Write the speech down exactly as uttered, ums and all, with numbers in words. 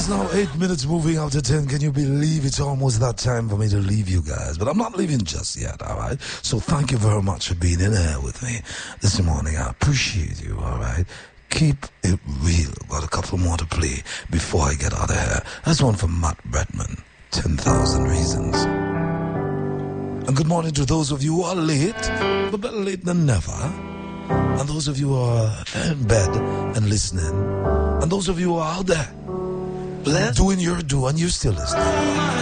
is now eight minutes moving after ten. Can you believe it's almost that time for me to leave you guys? But I'm not leaving just yet, all right? So thank you very much for being in here with me this morning. I appreciate you, all right? Keep it real. Got a couple more to play before I get out of here. That's one from Matt Bretman, ten thousand Reasons. And good morning to those of you who are late, but better late than never. And those of you who are in bed and listening. And those of you who are out there, doing your do and you're still listening.